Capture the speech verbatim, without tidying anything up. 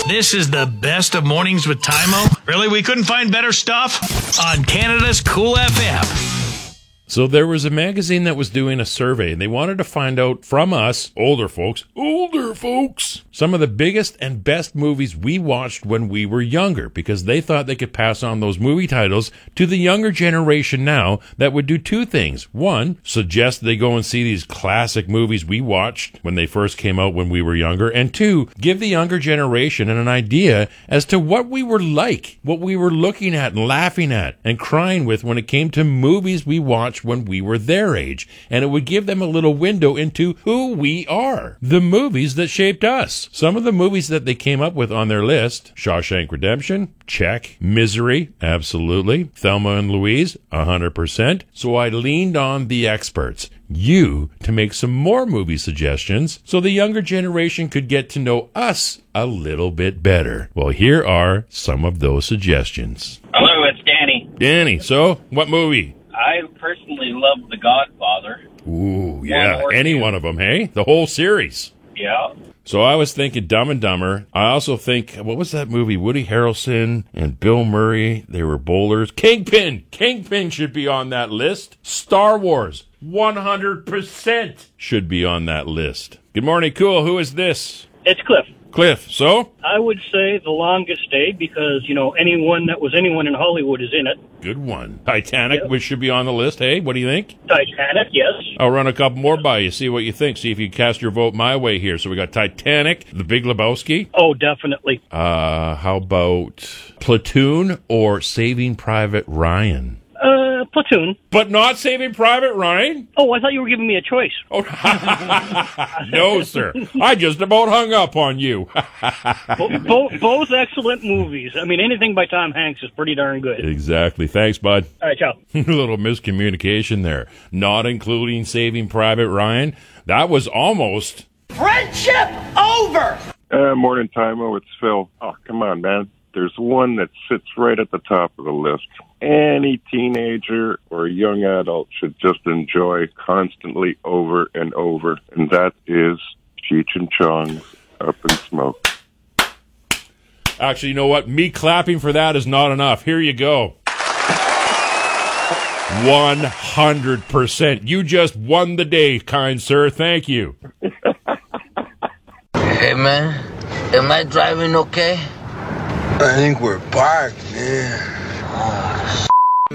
This is the best of Mornings with Tymo. Really, we couldn't find better stuff on Canada's Cool F M. So there was a magazine that was doing a survey, and they wanted to find out from us, older folks, older folks, some of the biggest and best movies we watched when we were younger, because they thought they could pass on those movie titles to the younger generation now that would do two things. One, suggest they go and see these classic movies we watched when they first came out when we were younger, and two, give the younger generation an idea as to what we were like, what we were looking at and laughing at and crying with when it came to movies we watched when we were their age, and it would give them a little window into who we are, the movies that shaped us. Some of the movies that they came up with on their list: Shawshank Redemption, check. Misery, absolutely. Thelma and Louise, one hundred percent. So I leaned on the experts, you, to make some more movie suggestions so the younger generation could get to know us a little bit better. Well, here are some of those suggestions. Hello, it's Danny. Danny, so what movie? I personally love The Godfather. Ooh, yeah, One any two. one of them, hey? The whole series. Yeah. So I was thinking Dumb and Dumber. I also think, what was that movie? Woody Harrelson and Bill Murray. They were bowlers. Kingpin. Kingpin should be on that list. Star Wars. one hundred percent should be on that list. Good morning, cool. Who is this? It's Cliff. Cliff. So? I would say The Longest Day because, you know, anyone that was anyone in Hollywood is in it. Good one. Titanic, Yep. which should be on the list. Hey, what do you think? Titanic, yes. I'll run a couple more by you, see what you think. See if you cast your vote my way here. So we got Titanic, The Big Lebowski. Oh, definitely. Uh, how about Platoon or Saving Private Ryan? Uh, Platoon. But not Saving Private Ryan? Oh, I thought you were giving me a choice. Oh, no, sir. I just about hung up on you. Bo- bo- both excellent movies. I mean, anything by Tom Hanks is pretty darn good. Exactly. Thanks, bud. All right, ciao. A little miscommunication there. Not including Saving Private Ryan. That was almost... Friendship over! Uh, morning, Tymo. It's Phil. Oh, come on, man. There's one that sits right at the top of the list. Any teenager or young adult should just enjoy constantly over and over, and that is Cheech and Chong's Up in Smoke. Actually, you know what? Me clapping for that is not enough. Here you go. one hundred percent. You just won the day, kind sir. Thank you. Hey, man. Am I driving okay? I think we're parked, man. Oh,